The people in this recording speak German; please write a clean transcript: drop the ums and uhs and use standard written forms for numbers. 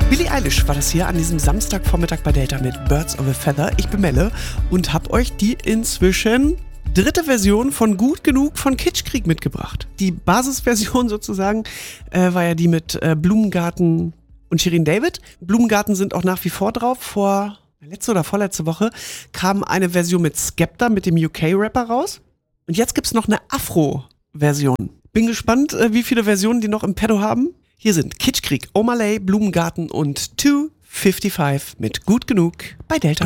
Billie Eilish war das hier an diesem Samstagvormittag bei Delta mit Birds of a Feather. Ich bin Melle und hab euch die inzwischen dritte Version von Gut Genug von Kitschkrieg mitgebracht. Die Basisversion sozusagen war ja die mit Blumengarten und Shirin David. Blumengarten sind auch nach wie vor drauf. Letzte oder vorletzte Woche kam eine Version mit Skepta, mit dem UK-Rapper raus. Und jetzt gibt's noch eine Afro-Version. Bin gespannt, wie viele Versionen die noch im Pedo haben. Hier sind Kitschkrieg, Omalay, Blumengarten und 255 mit Gut Genug bei Delta.